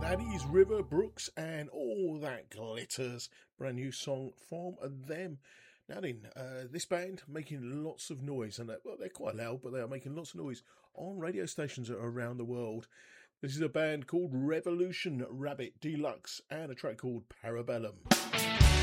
Paddy's River Brooks and All That Glitters. Brand new song from them. Now then, this band making lots of noise, and they're quite loud, but they are making lots of noise on radio stations around the world. This is a band called Revolution Rabbit Deluxe and a track called Parabellum.